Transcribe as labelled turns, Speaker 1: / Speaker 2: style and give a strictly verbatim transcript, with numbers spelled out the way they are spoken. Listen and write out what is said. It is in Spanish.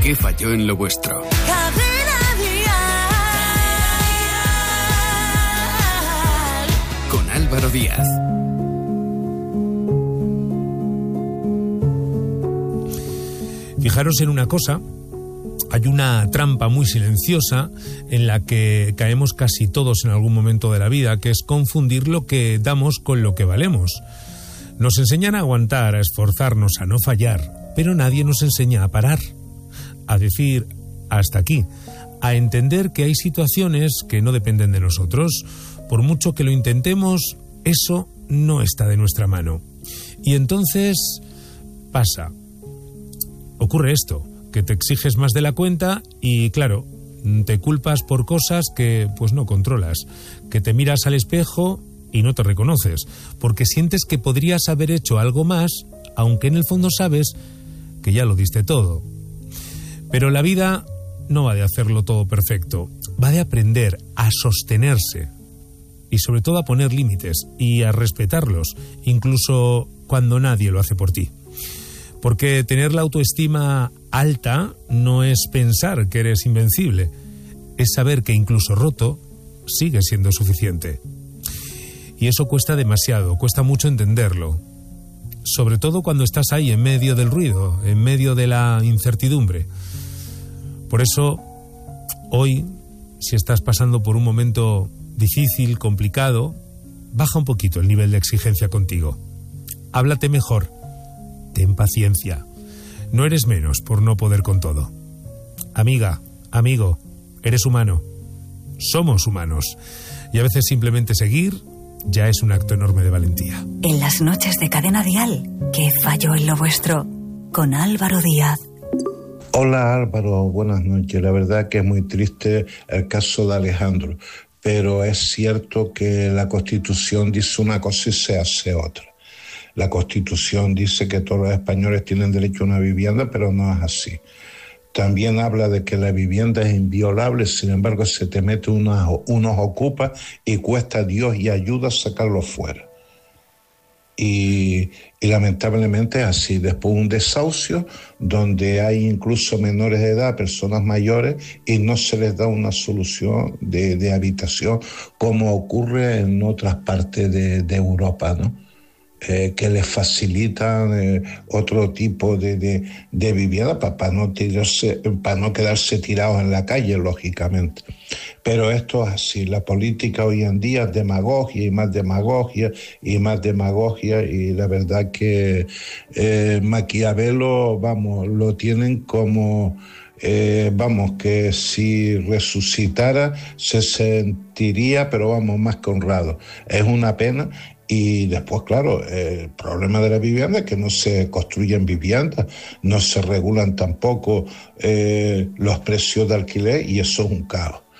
Speaker 1: ¿Qué falló en lo vuestro? Con Álvaro Díaz.
Speaker 2: Fijaros en una cosa, hay una trampa muy silenciosa en la que caemos casi todos en algún momento de la vida, que es confundir lo que damos con lo que valemos. Nos enseñan a aguantar, a esforzarnos, a no fallar, pero nadie nos enseña a parar, a decir hasta aquí, a entender que hay situaciones que no dependen de nosotros. Por mucho que lo intentemos, eso no está de nuestra mano. Y entonces pasa. Ocurre esto, que te exiges más de la cuenta y, claro, te culpas por cosas que pues no controlas, que te miras al espejo y no te reconoces, porque sientes que podrías haber hecho algo más, aunque en el fondo sabes que ya lo diste todo. Pero la vida no va de hacerlo todo perfecto, va de aprender a sostenerse y sobre todo a poner límites y a respetarlos, incluso cuando nadie lo hace por ti. Porque tener la autoestima alta no es pensar que eres invencible, es saber que incluso roto sigue siendo suficiente. Y eso cuesta demasiado, cuesta mucho entenderlo, sobre todo cuando estás ahí en medio del ruido, en medio de la incertidumbre. Por eso, hoy, si estás pasando por un momento difícil, complicado, baja un poquito el nivel de exigencia contigo. Háblate mejor. Ten paciencia. No eres menos por no poder con todo. Amiga, amigo, eres humano. Somos humanos. Y a veces simplemente seguir ya es un acto enorme de valentía.
Speaker 3: En las noches de Cadena Dial, ¿qué falló en lo vuestro? Con Álvaro Díaz.
Speaker 4: Hola Álvaro, buenas noches. La verdad que es muy triste el caso de Alejandro, pero es cierto que la Constitución dice una cosa y se hace otra. La Constitución dice que todos los españoles tienen derecho a una vivienda, pero no es así. También habla de que la vivienda es inviolable, sin embargo se te mete unos, unos ocupas y cuesta a Dios y ayuda a sacarlos fuera. Y, y lamentablemente es así. Después un desahucio donde hay incluso menores de edad, personas mayores, y no se les da una solución de, de habitación como ocurre en otras partes de, de Europa, ¿no? Eh, que les facilitan eh, otro tipo de, de, de vivienda para pa no, pa no quedarse tirados en la calle, lógicamente. Pero esto es así, la política hoy en día es demagogia y más demagogia y más demagogia, y la verdad que eh, Maquiavelo, vamos, lo tienen como... Eh, vamos, que si resucitara se sentiría, pero vamos, más que honrado. Es una pena. Y después, claro, el problema de la vivienda es que no se construyen viviendas, no se regulan tampoco eh, los precios de alquiler, y eso es un caos.